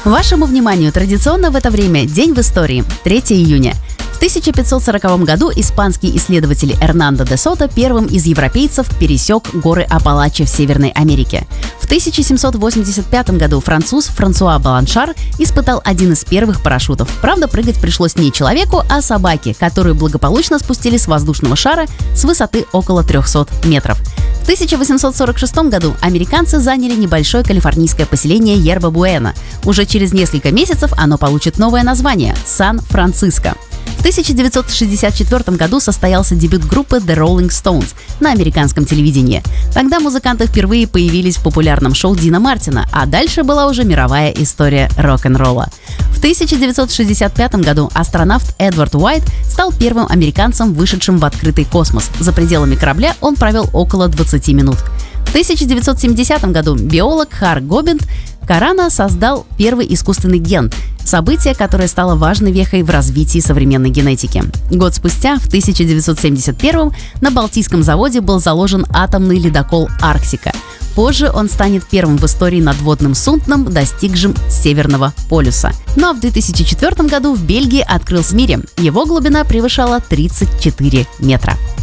Вашему вниманию традиционно в это время День в истории, 3 июня. В 1540 году испанский исследователь Эрнандо де Сото первым из европейцев пересек горы Апалачи в Северной Америке. В 1785 году француз Франсуа Баланшар испытал один из первых парашютов. Правда, прыгать пришлось не человеку, а собаке, которую благополучно спустили с воздушного шара с высоты около 300 метров. В 1846 году американцы заняли небольшое калифорнийское поселение Йерба-Буэна. Уже через несколько месяцев оно получит новое название – Сан-Франциско. В 1964 году состоялся дебют группы The Rolling Stones на американском телевидении. Тогда музыканты впервые появились в популярном шоу Дина Мартина, а дальше была уже мировая история рок-н-ролла. В 1965 году астронавт Эдвард Уайт стал первым американцем, вышедшим в открытый космос. За пределами корабля он провел около 20 минут. В 1970 году биолог Хар Гобинд-Карана создал первый искусственный ген – событие, которое стало важной вехой в развитии современной генетики. Год спустя, в 1971 на Балтийском заводе был заложен атомный ледокол «Арктика». Позже он станет первым в истории надводным судном, достигшим Северного полюса. Ну а в 2004 году в Бельгии открылся в мире. Его глубина превышала 34 метра.